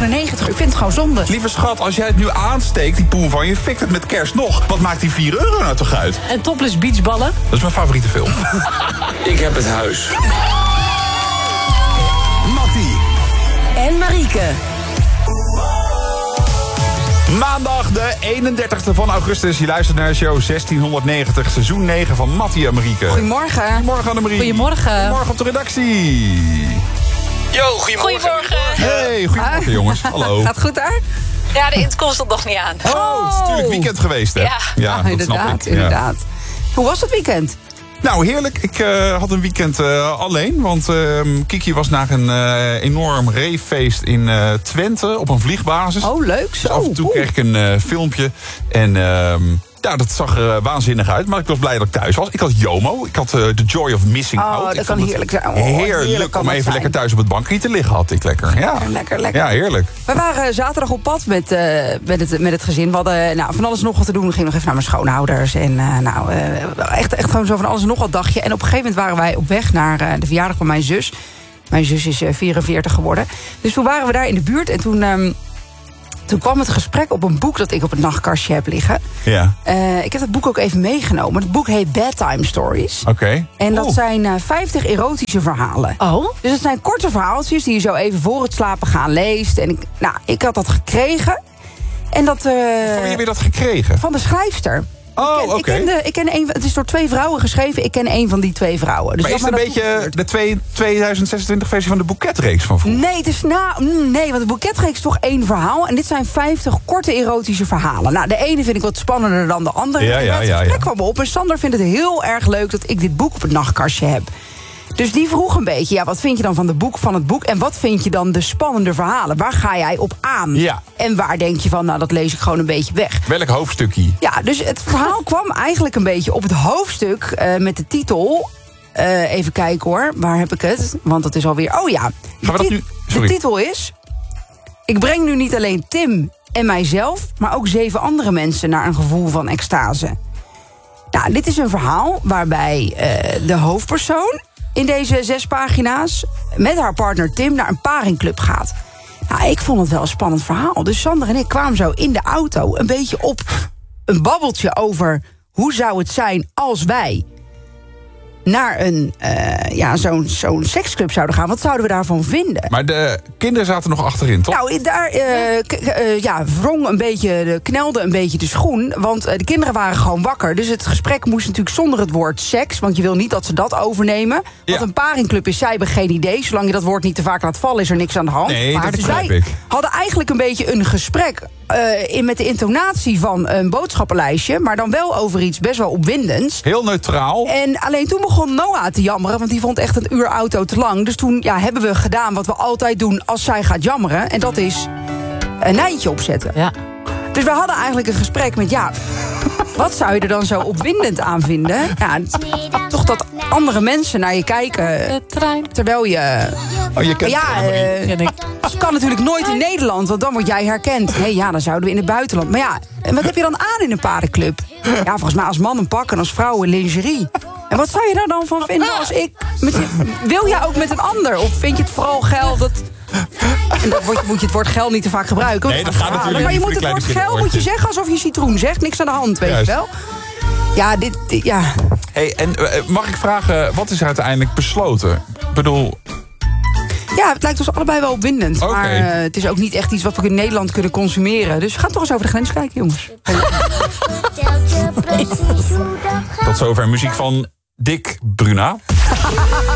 Ik vind het gewoon zonde. Lieve schat, als jij het nu aansteekt, die poen van je, fikt het met kerst nog. Wat maakt die €4 nou toch uit? En topless beachballen. Dat is mijn favoriete film. Ik heb het huis. Mattie. En Marieke. Maandag de 31ste van augustus. Je luistert naar de show 1690, seizoen 9 van Mattie en Marieke. Goedemorgen. Goedemorgen, Annemarie. Goedemorgen. Goedemorgen op de redactie. Yo, goedemorgen. Hey, goedemorgen jongens. Hallo. Gaat het goed daar? Ja, de int komt er nog niet aan. Oh, het is natuurlijk weekend geweest, hè? Ja. Dat snap ik. Ja. Inderdaad. Hoe was het weekend? Nou, heerlijk. Ik had een weekend alleen. Want Kiki was naar een enorm ravefeest in Twente op een vliegbasis. Oh, leuk zo. Dus af en toe kreeg ik een filmpje. En ja, dat zag er waanzinnig uit. Maar ik was blij dat ik thuis was. Ik had JOMO. Ik had The Joy of Missing Out. Dat Ik kan vond heerlijk het zijn. heerlijk om even lekker thuis op het bankje te liggen. Had ik lekker. Ja. Lekker. Ja, heerlijk. We waren zaterdag op pad met het gezin. We hadden van alles nog wat te doen. We gingen nog even naar mijn schoonouders. En echt gewoon zo van alles en nog wat dagje. En op een gegeven moment waren wij op weg naar de verjaardag van mijn zus. Mijn zus is 44 geworden. Dus toen waren we daar in de buurt. En toen kwam het gesprek op een boek dat ik op het nachtkastje heb liggen. Ja. Ik heb het boek ook even meegenomen. Het boek heet Bedtime Stories. Oké. En dat zijn 50 erotische verhalen. Oh? Dus het zijn korte verhaaltjes die je zo even voor het slapen gaan leest. En ik had dat gekregen. En dat, Van wie heb je dat gekregen? van de schrijfster. Oh, oké. Ik ken het is door 2 vrouwen geschreven. Ik ken een van die 2 vrouwen. Dus Maar is het een beetje de 2026 versie van de boeketreeks van vroeger? Nee, nee, want de boeketreeks is toch 1 verhaal. En dit zijn 50 korte erotische verhalen. Nou, de ene vind ik wat spannender dan de andere. Ja. Het gesprek kwam op. En Sander vindt het heel erg leuk dat ik dit boek op het nachtkastje heb. Dus die vroeg een beetje, ja, wat vind je dan van het boek? En wat vind je dan de spannende verhalen? Waar ga jij op aan? Ja. En waar denk je van, nou, dat lees ik gewoon een beetje weg. Welk hoofdstukje? Ja, dus het verhaal kwam eigenlijk een beetje op het hoofdstuk met de titel. Even kijken hoor, waar heb ik het? Want het is alweer, oh ja. Gaan we dat nu? Sorry. De titel is: ik breng nu niet alleen Tim en mijzelf, maar ook 7 andere mensen naar een gevoel van extase. Nou, dit is een verhaal waarbij de hoofdpersoon in deze 6 pagina's met haar partner Tim naar een paringclub gaat. Nou, ik vond het wel een spannend verhaal. Dus Sander en ik kwamen zo in de auto een beetje op een babbeltje over hoe zou het zijn als wij naar een zo'n seksclub zouden gaan. Wat zouden we daarvan vinden? Maar de kinderen zaten nog achterin, toch? Nou, daar knelde een beetje de schoen. Want de kinderen waren gewoon wakker. Dus het gesprek moest natuurlijk zonder het woord seks. Want je wil niet dat ze dat overnemen. Ja. Wat een paringclub is, zij hebben geen idee. Zolang je dat woord niet te vaak laat vallen, is er niks aan de hand. Nee, maar dat dus begrijp wij ik. hadden eigenlijk een beetje een gesprek met de intonatie van een boodschappenlijstje. Maar dan wel over iets best wel opwindends. Heel neutraal. En alleen toen begon Noah te jammeren, want die vond echt een uur auto te lang. Dus toen hebben we gedaan wat we altijd doen als zij gaat jammeren. En dat is een nijntje opzetten. Ja. Dus we hadden eigenlijk een gesprek met, wat zou je er dan zo opwindend aan vinden? Ja, toch dat andere mensen naar je kijken, De trein. terwijl je... Oh, je kent Ken ik. Dat kan natuurlijk nooit in Nederland, want dan word jij herkend. Nee, dan zouden we in het buitenland. Maar ja, en wat heb je dan aan in een paardenclub? Ja, volgens mij als man een pak en als vrouw een lingerie. En wat zou je daar dan van vinden als ik... Wil jij ook met een ander? Of vind je het vooral geil dat... En dan moet je het woord geil niet te vaak gebruiken. Nee, dat gaat natuurlijk Maar je niet moet voor het de woord kleine geil moet je zeggen alsof je citroen zegt. Niks aan de hand, weet je wel. Ja, ja. Hey, en mag ik vragen, wat is er uiteindelijk besloten? Ik bedoel... Ja, het lijkt ons allebei wel opwindend. Oké. Maar het is ook niet echt iets wat we in Nederland kunnen consumeren. Dus ga toch eens over de grens kijken, jongens. Tot zover muziek van Dick Bruna.